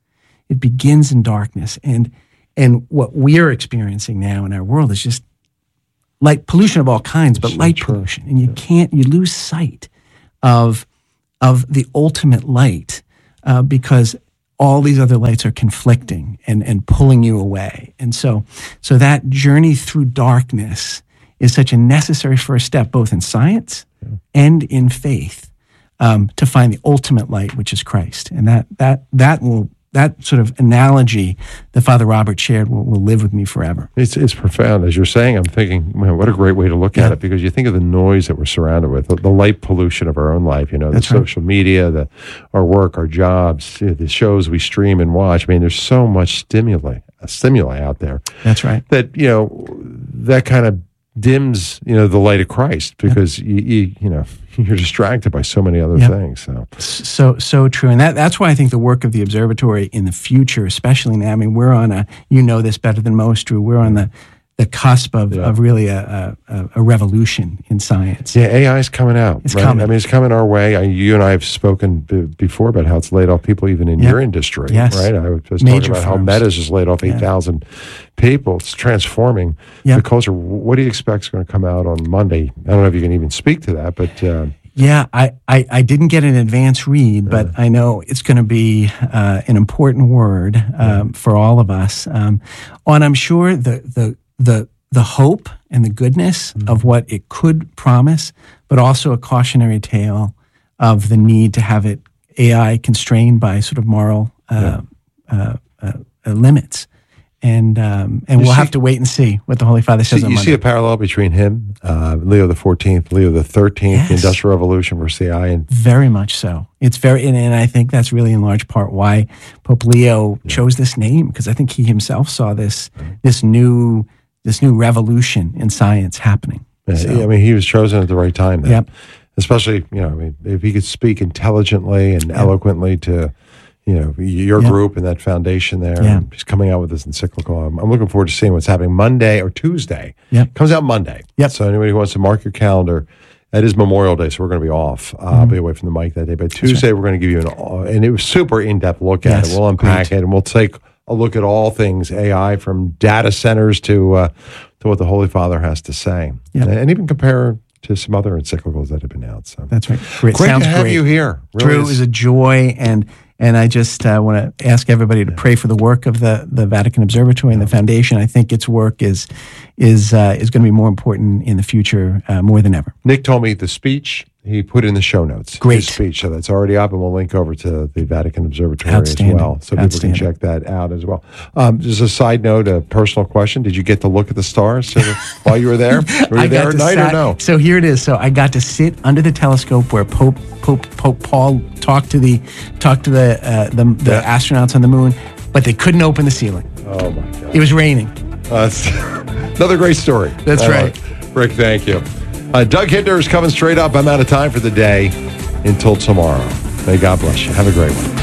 It begins in darkness. And and what we're experiencing now in our world is just light pollution of all kinds, but light pollution. And you can't, you lose sight of, of the ultimate light uh, because all these other lights are conflicting and, and pulling you away. And so, so that journey through darkness is such a necessary first step, both in science yeah. and in faith, um, to find the ultimate light, which is Christ. And that, that, that will, that sort of analogy that Father Robert shared will, will live with me forever. It's it's profound. As you're saying, I'm thinking, man, what a great way to look yeah. at it, because you think of the noise that we're surrounded with, the, the light pollution of our own life, you know, That's the right. social media, the our work, our jobs, you know, the shows we stream and watch. I mean, there's so much stimuli, uh, stimuli out there. That's right. That, you know, that kind of dims, you know, the light of Christ, because, yeah. you, you, you know, you're distracted by so many other yep. things. So. so, so true. And that, that's why I think the work of the observatory in the future, especially now, I mean, we're on a, you know this better than most, Drew, we're on the, the cusp of, yeah. of really a, a, a revolution in science. Yeah, A I is coming out. It's right? coming. I mean, it's coming our way. I, you and I have spoken b- before about how it's laid off people even in yep. your industry, yes. right? I was just Major talking about firms. how Meta's just laid off eight thousand yeah. people. It's transforming yep. the culture. What do you expect is going to come out on Monday? I don't know if you can even speak to that, but... Uh, Yeah, I, I, I didn't get an advance read, but I know it's going to be uh, an important word um, yeah. for all of us. Um, and I'm sure the the the the hope and the goodness mm-hmm. of what it could promise, but also a cautionary tale of the need to have it A I constrained by sort of moral uh, yeah. uh, uh, uh, limits. And um, and you we'll see, have to wait and see what the Holy Father says see, on you Monday. see a parallel between him, uh, Leo the fourteenth, Leo the thirteenth, yes. the Industrial Revolution versus A I. And very much so. It's very, and, and I think that's really in large part why Pope Leo yeah. chose this name, because I think he himself saw this right. this new this new revolution in science happening. Yeah, so. I mean, he was chosen at the right time. Then. Yep. Especially, you know, I mean, if he could speak intelligently and yep. eloquently to, you know, your yep. group and that foundation there. Yeah. And he's coming out with this encyclical. I'm, I'm looking forward to seeing what's happening Monday or Tuesday. Yep. Comes out Monday. Yep. So anybody who wants to mark your calendar, that is Memorial Day, so we're going to be off. Uh, mm-hmm. I'll be away from the mic that day. But Tuesday, right. we're going to give you an, uh, and it was super in-depth look at yes. it. We'll unpack Great. it, and we'll take a look at all things A I, from data centers to uh, to what the Holy Father has to say. Yep. And, and even compare to some other encyclicals that have been out. So that's right. Great, great Sounds to have great. you here. Really Drew, it was a joy, and and I just uh, want to ask everybody to pray for the work of the, the Vatican Observatory and the Foundation. I think its work is is uh, is going to be more important in the future, uh, more than ever. Nick told me the speech he put in the show notes. Great his speech, so that's already up, and we'll link over to the Vatican Observatory as well, so people can check that out as well. Um, just a side note, a personal question: did you get to look at the stars while you were there? Were you I there got at to night sat, or no? So here it is. So I got to sit under the telescope where Pope Pope Pope Paul talked to the talked to the uh, the, the yeah. astronauts on the moon, but they couldn't open the ceiling. Oh my God! It was raining. Uh, another great story. That's All right. right. Rick, thank you. Uh, Doug Hittner is coming straight up. I'm out of time for the day. Until tomorrow. May God bless you. Have a great one.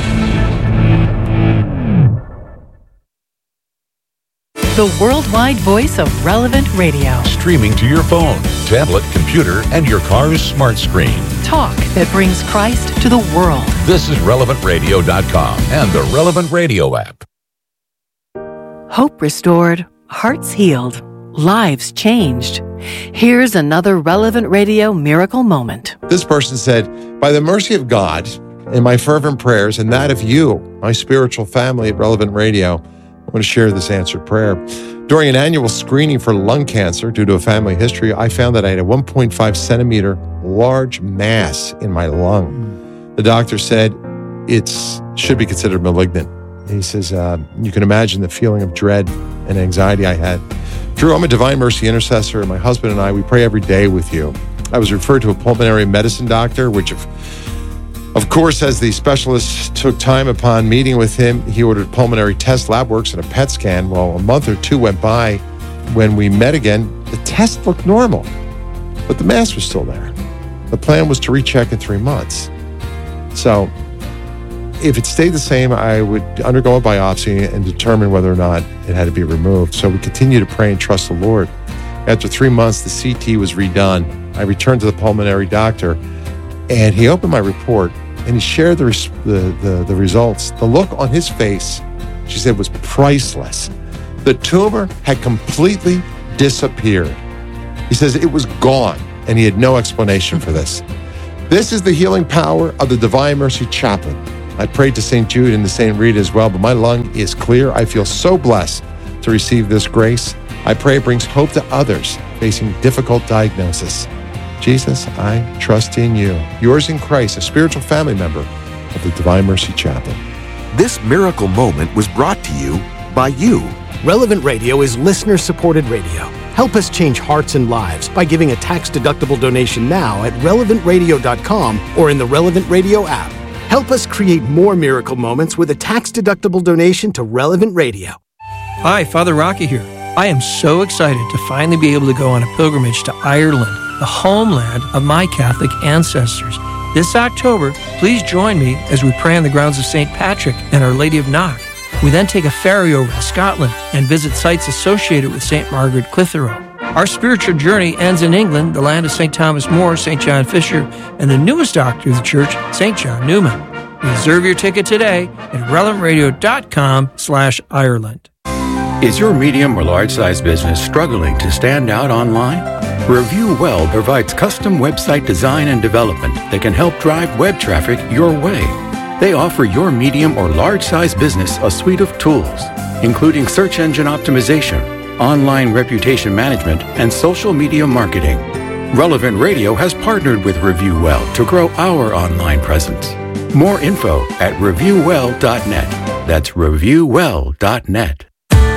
The worldwide voice of Relevant Radio. Streaming to your phone, tablet, computer, and your car's smart screen. Talk that brings Christ to the world. This is relevant radio dot com and the Relevant Radio app. Hope restored, hearts healed, lives changed. Here's another Relevant Radio miracle moment. This person said, by the mercy of God and my fervent prayers and that of you, my spiritual family at Relevant Radio, I want to share this answered prayer. During an annual screening for lung cancer due to a family history, I found that I had a one point five centimeter large mass in my lung. The doctor said it should be considered malignant. He says, uh, you can imagine the feeling of dread and anxiety I had. Drew, I'm a Divine Mercy intercessor, and my husband and I, we pray every day with you. I was referred to a pulmonary medicine doctor, which of, of course, as the specialist took time upon meeting with him, he ordered pulmonary test, lab works, and a P E T scan. Well, a month or two went by. When we met again, the test looked normal, but the mass was still there. The plan was to recheck in three months. So if it stayed the same, I would undergo a biopsy and determine whether or not it had to be removed. So we continue to pray and trust the Lord. After three months, the C T was redone. I returned to the pulmonary doctor, and he opened my report, and he shared the, res- the, the, the results. The look on his face she said, was priceless. The tumor had completely disappeared. He says it was gone, and he had no explanation for this. This is the healing power of the Divine Mercy Chaplain. I prayed to Saint Jude and to Saint Rita as well, but my lung is clear. I feel so blessed to receive this grace. I pray it brings hope to others facing difficult diagnosis. Jesus, I trust in you. Yours in Christ, a spiritual family member of the Divine Mercy Chaplain. This miracle moment was brought to you by you. Relevant Radio is listener-supported radio. Help us change hearts and lives by giving a tax-deductible donation now at relevant radio dot com or in the Relevant Radio app. Help us create more miracle moments with a tax-deductible donation to Relevant Radio. Hi, Father Rocky here. I am so excited to finally be able to go on a pilgrimage to Ireland, the homeland of my Catholic ancestors. This October, please join me as we pray on the grounds of Saint Patrick and Our Lady of Knock. We then take a ferry over to Scotland and visit sites associated with Saint Margaret Clitheroe. Our spiritual journey ends in England, the land of Saint Thomas More, Saint John Fisher, and the newest doctor of the church, Saint John Newman. Reserve your ticket today at relevant radio dot com slash Ireland. Is your medium or large-size business struggling to stand out online? Review Well provides custom website design and development that can help drive web traffic your way. They offer your medium or large-size business a suite of tools, including search engine optimization, online reputation management, and social media marketing. Relevant Radio has partnered with Review Well to grow our online presence. More info at review well dot net. That's review well dot net.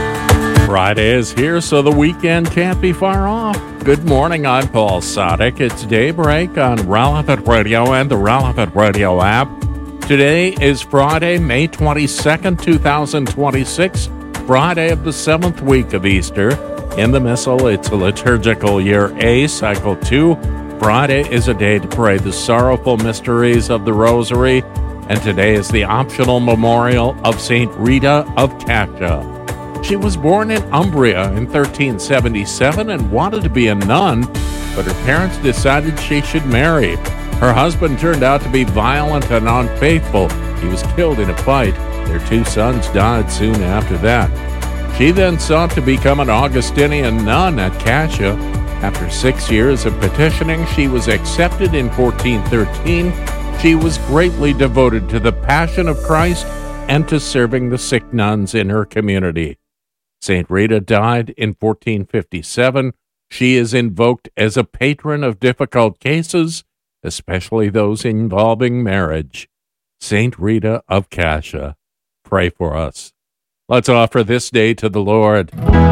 Friday is here, so the weekend can't be far off. Good morning, I'm Paul Sadek. It's Daybreak on Relevant Radio and the Relevant Radio app. Today is Friday, May twenty-second, twenty twenty-six, Friday of the seventh week of Easter. In the Missal, it's a liturgical year A, cycle two. Friday is a day to pray the sorrowful mysteries of the Rosary, and today is the optional memorial of Saint Rita of Cascia. She was born in Umbria in thirteen seventy-seven and wanted to be a nun, but her parents decided she should marry. Her husband turned out to be violent and unfaithful. He was killed in a fight. Their two sons died soon after that. She then sought to become an Augustinian nun at Cascia. After six years of petitioning, she was accepted in fourteen thirteen. She was greatly devoted to the Passion of Christ and to serving the sick nuns in her community. Saint Rita died in fourteen fifty-seven. She is invoked as a patron of difficult cases, especially those involving marriage. Saint Rita of Cascia, pray for us. Let's offer this day to the Lord.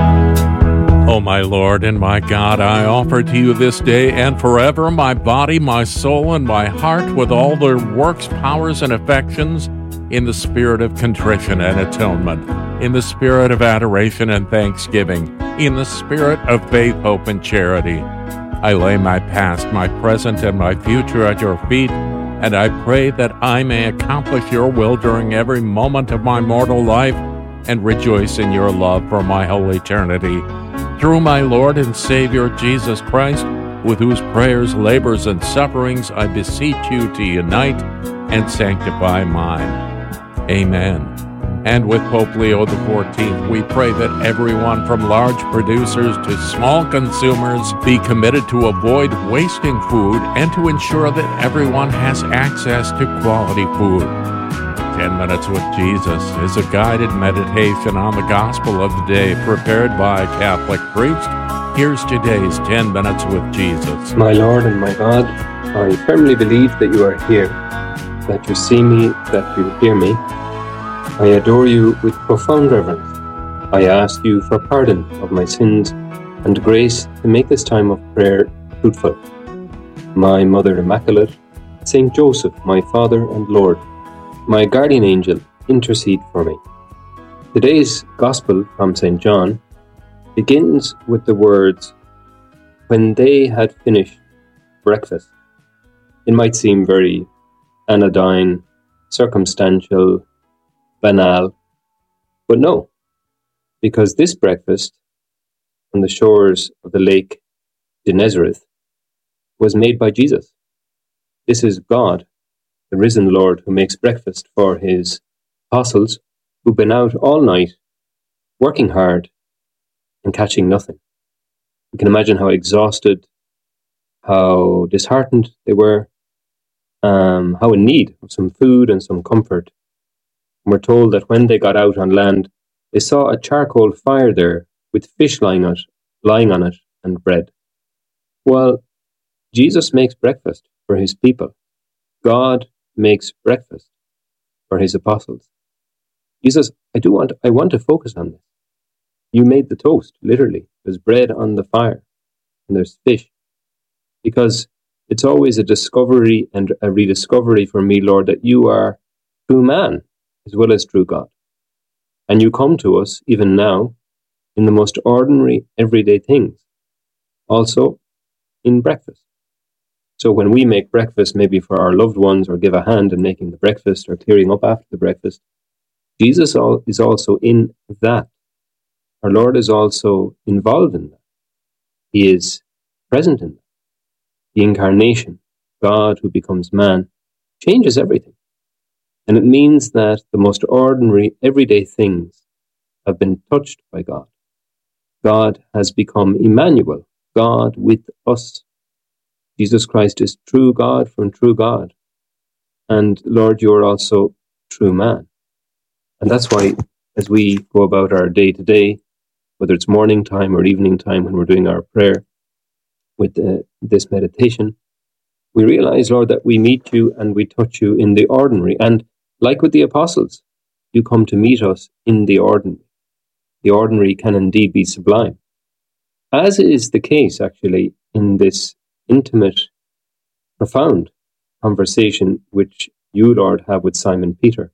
O my Lord and my God, I offer to you this day and forever my body, my soul, and my heart with all their works, powers, and affections, in the spirit of contrition and atonement, in the spirit of adoration and thanksgiving, in the spirit of faith, hope, and charity. I lay my past, my present, and my future at your feet, and I pray that I may accomplish your will during every moment of my mortal life and rejoice in your love for my whole eternity. Through my Lord and Savior Jesus Christ, with whose prayers, labors, and sufferings I beseech you to unite and sanctify mine. Amen. And with Pope Leo the fourteenth, we pray that everyone from large producers to small consumers be committed to avoid wasting food and to ensure that everyone has access to quality food. Ten Minutes with Jesus is a guided meditation on the gospel of the day prepared by a Catholic priest. Here's today's Ten Minutes with Jesus. My Lord and my God, I firmly believe that you are here, that you see me, that you hear me. I adore you with profound reverence. I ask you for pardon of my sins and grace to make this time of prayer fruitful. My Mother Immaculate, Saint Joseph, my Father and Lord, my guardian angel, intercede for me. Today's Gospel from Saint John begins with the words, "When they had finished breakfast." It might seem very anodyne, circumstantial, banal, but no, because this breakfast on the shores of the lake Gennesareth was made by Jesus. This is God, the risen Lord, who makes breakfast for his apostles who've been out all night, working hard, and catching nothing. You can imagine how exhausted, how disheartened they were, um, how in need of some food and some comfort. And we're told that when they got out on land, they saw a charcoal fire there with fish lying on it, lying on it and bread. Well, Jesus makes breakfast for his people. God makes breakfast for his apostles. Jesus, I do want, I want to focus on this. You made the toast, literally. There's bread on the fire, and there's fish. Because it's always a discovery and a rediscovery for me, Lord, that you are true man as well as true God. And you come to us, even now, in the most ordinary, everyday things. Also, in breakfast. So when we make breakfast, maybe for our loved ones, or give a hand in making the breakfast, or clearing up after the breakfast, Jesus is also in that. Our Lord is also involved in that. He is present in that. The incarnation, God who becomes man, changes everything. And it means that the most ordinary, everyday things have been touched by God. God has become Emmanuel, God with us. Jesus Christ is true God from true God. And Lord, you are also true man. And that's why, as we go about our day to day, whether it's morning time or evening time when we're doing our prayer with uh, this meditation, we realize, Lord, that we meet you and we touch you in the ordinary. And like with the apostles, you come to meet us in the ordinary. The ordinary can indeed be sublime. As is the case, actually, in this intimate, profound conversation which you, Lord, have with Simon Peter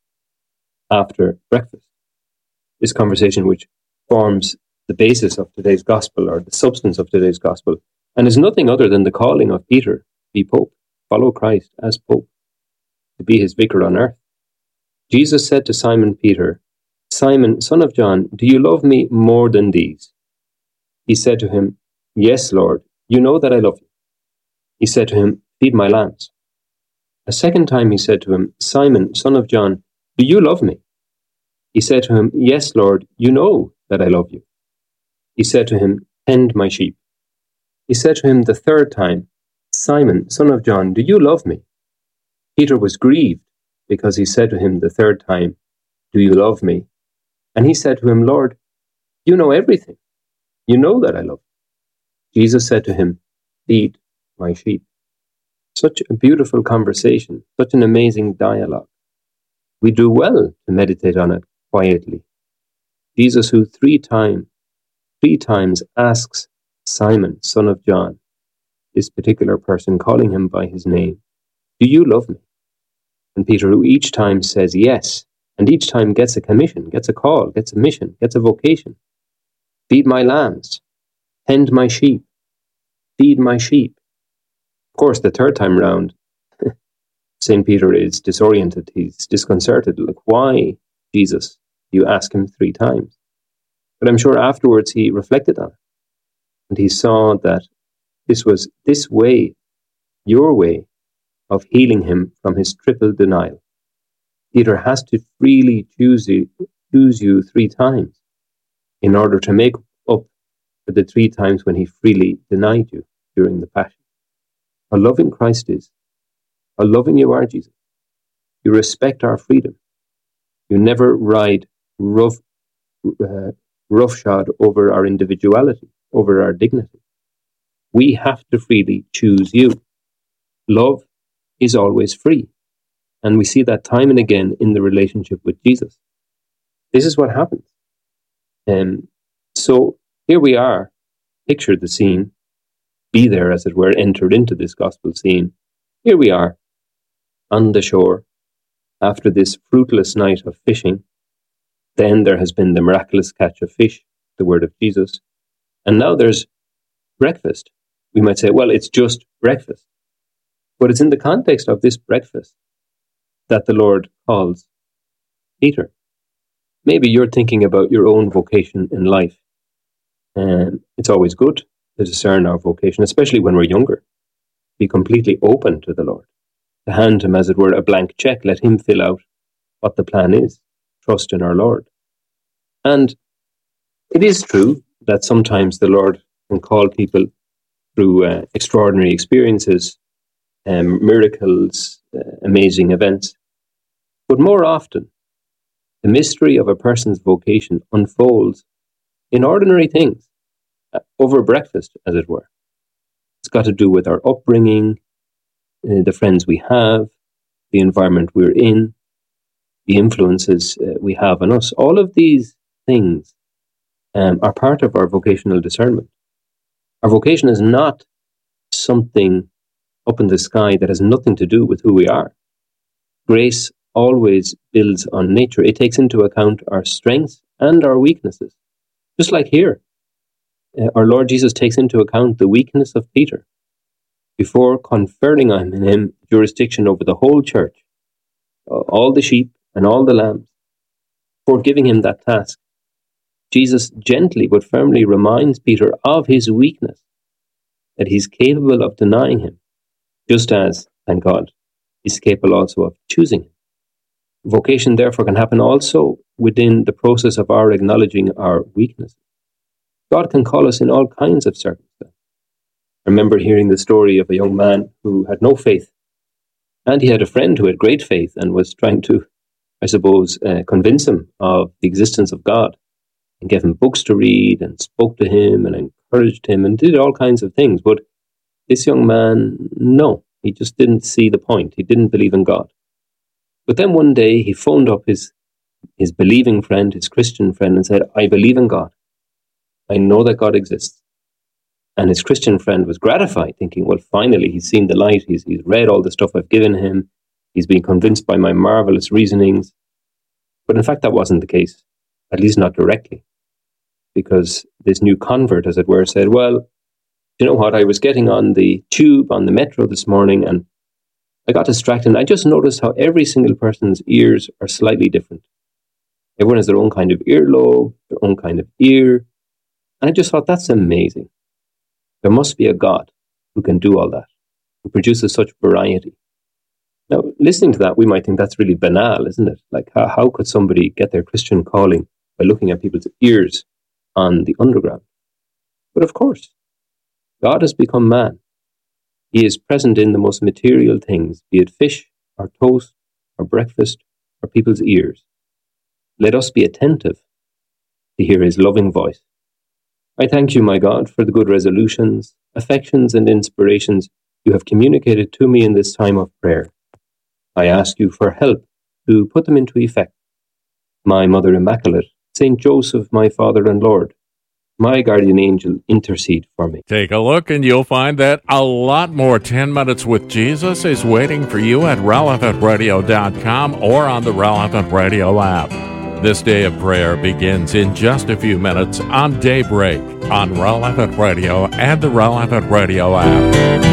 after breakfast. This conversation which forms the basis of today's gospel, or the substance of today's gospel, and is nothing other than the calling of Peter to be Pope, follow Christ as Pope, to be his vicar on earth. Jesus said to Simon Peter, Simon, son of John, do you love me more than these? He said to him, Yes, Lord, you know that I love you. He said to him, Feed my lambs. A second time he said to him, Simon, son of John, do you love me? He said to him, Yes, Lord, you know that I love you. He said to him, Tend my sheep. He said to him the third time, Simon, son of John, do you love me? Peter was grieved because he said to him the third time, Do you love me? And he said to him, Lord, you know everything. You know that I love you. Jesus said to him, Feed my sheep. Such a beautiful conversation, such an amazing dialogue. We do well to meditate on it quietly. Jesus, who three times, three times asks Simon, son of John, this particular person, calling him by his name, do you love me? And Peter, who each time says yes, and each time gets a commission, gets a call, gets a mission, gets a vocation. Feed my lambs, tend my sheep, feed my sheep. Of course, the third time round, Saint Peter is disoriented, he's disconcerted. Like, why, Jesus, you ask him three times? But I'm sure afterwards he reflected on it. And he saw that this was this way, your way, of healing him from his triple denial. Peter has to freely choose you, choose you three times in order to make up for the three times when he freely denied you during the Passion. How loving Christ is. How loving you are, Jesus. You respect our freedom. You never ride rough, uh, roughshod over our individuality, over our dignity. We have to freely choose you. Love is always free. And we see that time and again in the relationship with Jesus. This is what happens. Um, so here we are. Picture the scene. Be there, as it were, entered into this gospel scene. Here we are on the shore after this fruitless night of fishing. Then there has been the miraculous catch of fish, the word of Jesus. And now there's breakfast. We might say, well, it's just breakfast. But it's in the context of this breakfast that the Lord calls Peter. Maybe you're thinking about your own vocation in life. And it's always good to discern our vocation, especially when we're younger. Be completely open to the Lord. To hand him, as it were, a blank check. Let him fill out what the plan is. trust in our Lord. And it is true that sometimes the Lord can call people through uh, extraordinary experiences, um, miracles, uh, amazing events. But more often, the mystery of a person's vocation unfolds in ordinary things, uh, over breakfast, as it were. It's got to do with our upbringing, uh, the friends we have, the environment we're in, the influences uh, we have on us. All of these things um, are part of our vocational discernment. Our vocation is not something up in the sky that has nothing to do with who we are. Grace always builds on nature. It takes into account our strengths and our weaknesses. Just like here, uh, our Lord Jesus takes into account the weakness of Peter before conferring on him jurisdiction over the whole church, uh, all the sheep and all the lambs. For giving him that task, Jesus gently but firmly reminds Peter of his weakness, that he's capable of denying him, just as, thank God, he's capable also of choosing him. Vocation, therefore, can happen also within the process of our acknowledging our weaknesses. God can call us in all kinds of circumstances. I remember hearing the story of a young man who had no faith, and he had a friend who had great faith and was trying to, I suppose, uh, convince him of the existence of God, and gave him books to read and spoke to him and encouraged him and did all kinds of things. But this young man, no, he just didn't see the point. He didn't believe in God. But then one day he phoned up his, his believing friend, his Christian friend, and said, I believe in God. I know that God exists. And his Christian friend was gratified, thinking, well, finally, he's seen the light. He's, he's read all the stuff I've given him. He's been convinced by my marvelous reasonings. But in fact, that wasn't the case, at least not directly. Because this new convert, as it were, said, well, you know what? I was getting on the tube, on the metro this morning, and I got distracted. And I just noticed how every single person's ears are slightly different. Everyone has their own kind of earlobe, their own kind of ear. And I just thought, that's amazing. There must be a God who can do all that, who produces such variety. Now, listening to that, we might think that's really banal, isn't it? Like, how, how could somebody get their Christian calling by looking at people's ears on the underground? But of course, God has become man. He is present in the most material things, be it fish, or toast, or breakfast, or people's ears. Let us be attentive to hear his loving voice. I thank you, my God, for the good resolutions, affections, and inspirations you have communicated to me in this time of prayer. I ask you for help to put them into effect. My Mother Immaculate, Saint Joseph, my Father and Lord, my guardian angel, intercede for me. Take a look and you'll find that a lot more ten minutes with Jesus is waiting for you at relevant radio dot com or on the Relevant Radio app. This day of prayer begins in just a few minutes on Daybreak on Relevant Radio and the Relevant Radio app.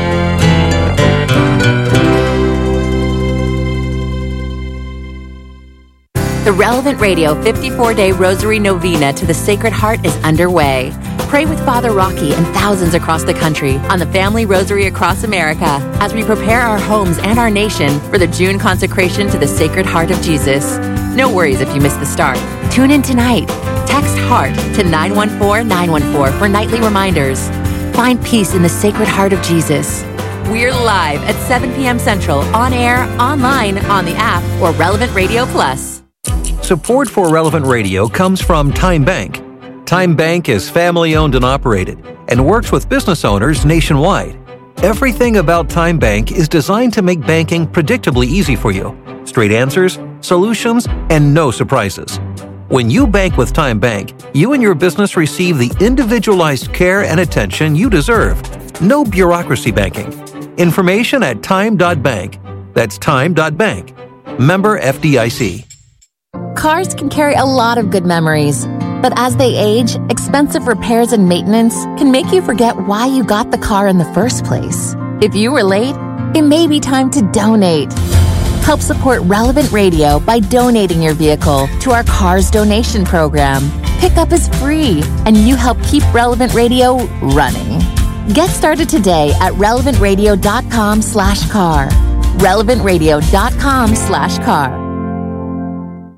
The Relevant Radio fifty-four day Rosary Novena to the Sacred Heart is underway. Pray with Father Rocky and thousands across the country on the Family Rosary Across America as we prepare our homes and our nation for the June consecration to the Sacred Heart of Jesus. No worries if you miss the start. Tune in tonight. Text HEART to nine one four nine one four for nightly reminders. Find peace in the Sacred Heart of Jesus. We're live at seven p.m. Central, on air, online, on the app, or Relevant Radio Plus. Support for Relevant Radio comes from Time Bank. Time Bank is family-owned and operated and works with business owners nationwide. Everything about Time Bank is designed to make banking predictably easy for you. Straight answers, solutions, and no surprises. When you bank with Time Bank, you and your business receive the individualized care and attention you deserve. No bureaucracy banking. Information at time dot bank. That's time dot bank. Member F D I C. Cars can carry a lot of good memories, but as they age, expensive repairs and maintenance can make you forget why you got the car in the first place. If you were late, it may be time to donate. Help support Relevant Radio by donating your vehicle to our Cars Donation Program. Pickup is free, and you help keep Relevant Radio running. Get started today at relevant radio dot com slash car. relevant radio dot com slash car.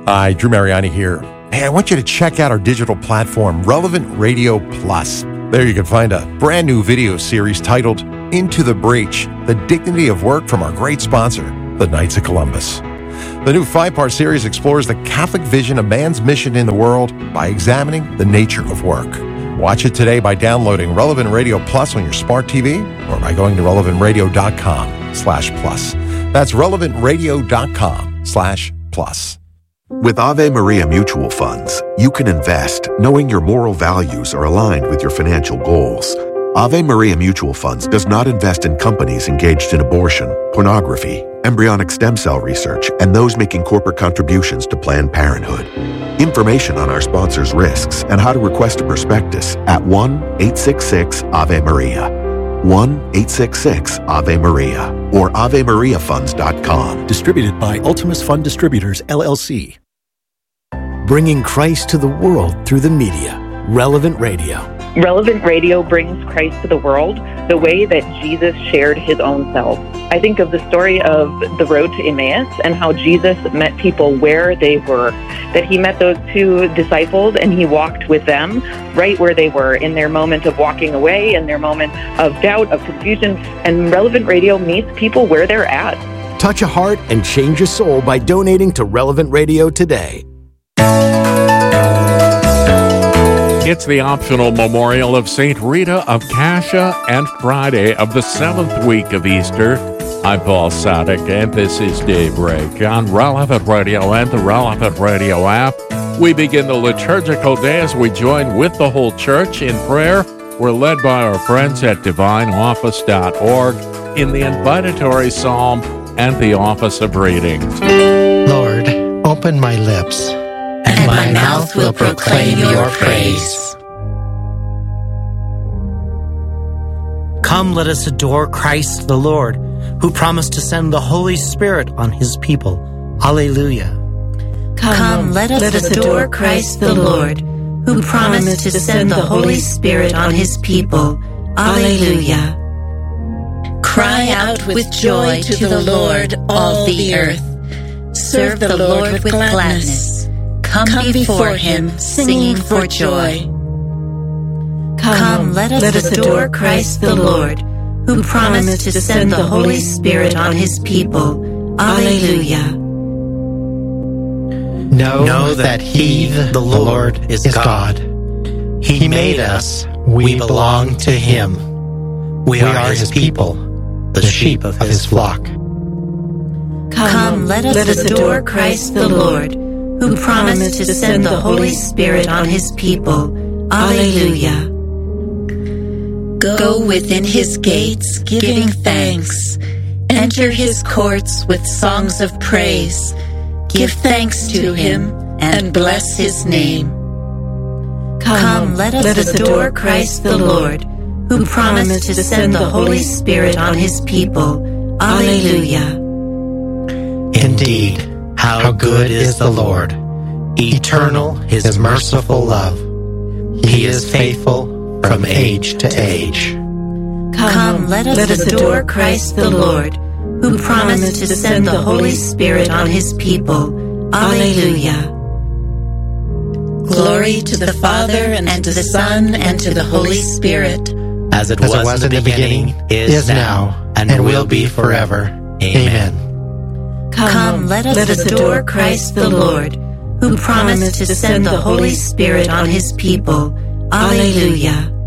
Hi, Drew Mariani here. Hey, I want you to check out our digital platform, Relevant Radio Plus. There you can find a brand new video series titled Into the Breach, The Dignity of Work from our great sponsor, the Knights of Columbus. The new five-part series explores the Catholic vision of man's mission in the world by examining the nature of work. Watch it today by downloading Relevant Radio Plus on your smart T V or by going to relevant radio dot com slash plus. That's relevant radio dot com slash plus. With Ave Maria Mutual Funds, you can invest knowing your moral values are aligned with your financial goals. Ave Maria Mutual Funds does not invest in companies engaged in abortion, pornography, embryonic stem cell research, and those making corporate contributions to Planned Parenthood. Information on our sponsors' risks and how to request a prospectus at one eight six six Ave Maria. one eight six six Ave Maria or ave maria funds dot com. Distributed by Ultimus Fund Distributors, L L C. Bringing Christ to the world through the media. Relevant Radio. Relevant Radio brings Christ to the world the way that Jesus shared his own self. I think of the story of the road to Emmaus and how Jesus met people where they were, that he met those two disciples and he walked with them right where they were in their moment of walking away, in their moment of doubt, of confusion. And Relevant Radio meets people where they're at. Touch a heart and change a soul by donating to Relevant Radio today. It's the optional memorial of Saint Rita of Cascia and Friday of the seventh week of Easter. I'm Paul Sadek, and this is Daybreak on Relevant Radio and the Relevant Radio app. We begin the liturgical day as we join with the whole church in prayer. We're led by our friends at divine office dot org in the invitatory psalm and the office of readings. Lord, open my lips, and my mouth will proclaim your praise. Come, let us adore Christ the Lord, who promised to send the Holy Spirit on his people. Alleluia. Come, let us, let us adore Christ the Lord, who promised to send the Holy Spirit on his people. Alleluia. Cry out with joy to the Lord, all the earth. Serve the Lord with gladness. Come before him, singing for joy. Come, let us, let us adore Christ the Lord, who promised to send the Holy Spirit on his people. Alleluia. Know, know that he, the Lord, is God. He made us, we belong to him. We are his people, the sheep of his flock. Come, let us, let us adore Christ the Lord, who promised to send the Holy Spirit on his people. Alleluia. Go within his gates, giving thanks. Enter his courts with songs of praise. Give thanks to him and bless his name. Come, let us, let us adore Christ the Lord, who promised to send the Holy Spirit on his people. Alleluia. Indeed, how good is the Lord! Eternal his merciful love. He is faithful from age to age. Come, let us, let us adore Christ the Lord, who promised to send the Holy Spirit on his people. Alleluia. Glory to the Father, and to the Son, and to the Holy Spirit. As it was, As it was in the beginning, beginning is, is now, and, and will be forever. Amen. Come, let us, let us adore Christ the Lord, who promised to send the Holy Spirit on his people. Alleluia.